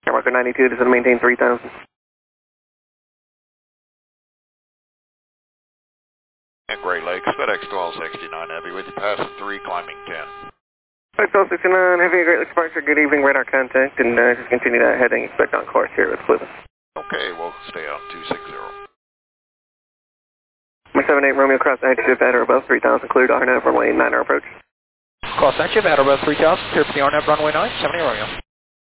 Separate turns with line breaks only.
Marco 92, this is maintain 3000.
And Great Lakes, FedEx 1269 Heavy with you, passing 3, climbing 10.
FedEx 1269 Heavy, Great Lakes departure, good evening, radar contact, and just continue that heading, expect on course here with Plymouth.
Okay, we'll stay on 260.
My 78 Romeo, cross altitude at or above 3000, cleared RNAV runway 9 approach.
Cross altitude at or above 3000, clear for the RNAV runway 9, 78 Romeo.